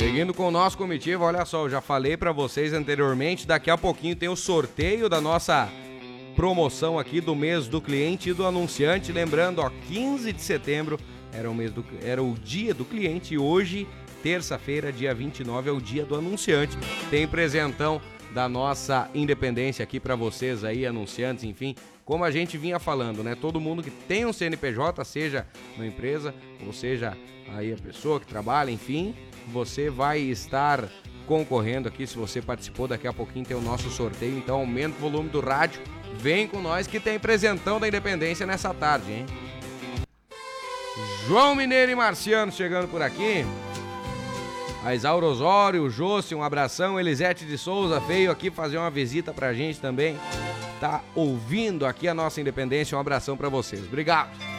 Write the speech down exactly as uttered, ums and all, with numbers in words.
Seguindo com o nosso comitiva, olha só, eu já falei pra vocês anteriormente, daqui a pouquinho tem o sorteio da nossa promoção aqui do mês do cliente e do anunciante. Lembrando, ó, quinze de setembro era o, mês do, era o dia do cliente e hoje, terça-feira, dia vinte e nove, é o dia do anunciante. Tem presentão da nossa Independência aqui pra vocês aí, anunciantes, enfim, como a gente vinha falando, né? Todo mundo que tem um C N P J, seja uma empresa, ou seja aí a pessoa que trabalha, enfim, você vai estar concorrendo aqui. Se você participou, daqui a pouquinho tem o nosso sorteio, então aumenta o volume do rádio, vem com nós que tem presentão da Independência nessa tarde, hein? João Mineiro e Marciano chegando por aqui. A Isaura Osório, o Jossi, um abração. Elisete de Souza veio aqui fazer uma visita pra gente também. Tá ouvindo aqui a nossa Independência, um abração pra vocês. Obrigado.